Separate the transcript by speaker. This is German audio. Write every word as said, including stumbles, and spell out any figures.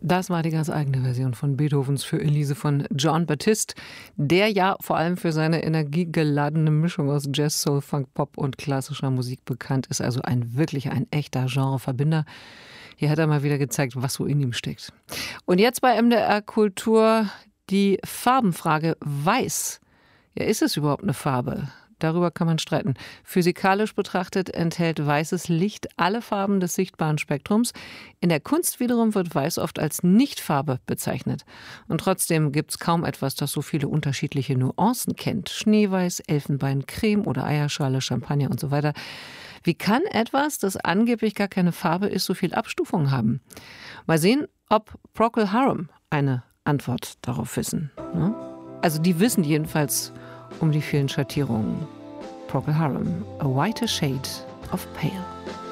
Speaker 1: Das war die ganz eigene Version von Beethovens Für Elise von Jon Batiste, der ja vor allem für seine energiegeladene Mischung aus Jazz, Soul, Funk, Pop und klassischer Musik bekannt ist. Also ein wirklich ein echter Genreverbinder. Hier hat er mal wieder gezeigt, was so in ihm steckt. Und jetzt bei M D R Kultur die Farbenfrage: Weiß. Ja, ist es überhaupt eine Farbe? Darüber kann man streiten. Physikalisch betrachtet enthält weißes Licht alle Farben des sichtbaren Spektrums. In der Kunst wiederum wird Weiß oft als Nichtfarbe bezeichnet. Und trotzdem gibt es kaum etwas, das so viele unterschiedliche Nuancen kennt. Schneeweiß, Elfenbein, Creme oder Eierschale, Champagner und so weiter. Wie kann etwas, das angeblich gar keine Farbe ist, so viel Abstufungen haben? Mal sehen, ob Procol Harum eine Antwort darauf wissen. Also die wissen jedenfalls um die vielen Schattierungen. Procol Harum, A Whiter Shade of Pale.